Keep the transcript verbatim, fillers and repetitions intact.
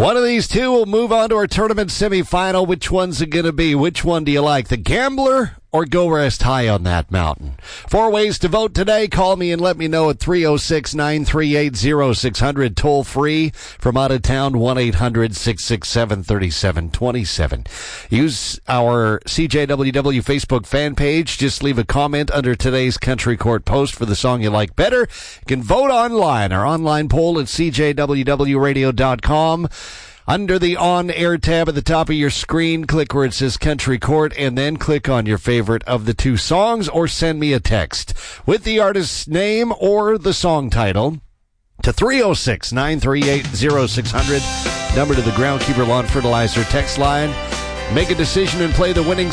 One of these two will move on to our tournament semifinal. Which one's it going to be? Which one do you like? The Gambler or Go Rest High on That Mountain? Four ways to vote today. Call me and let me know at three oh six, nine three eight, oh six hundred. Toll free from out of town, one eight hundred, six six seven, three seven two seven. Use our C J W W Facebook fan page. Just leave a comment under today's Country Court post for the song you like better. You can vote online. Our online poll at c j w w radio dot com. Under the on-air tab at the top of your screen, click where it says Country Court, and then click on your favorite of the two songs, or send me a text with the artist's name or the song title to three oh six, nine three eight, oh six hundred, number to the Groundkeeper Lawn Fertilizer text line. Make a decision and play the winning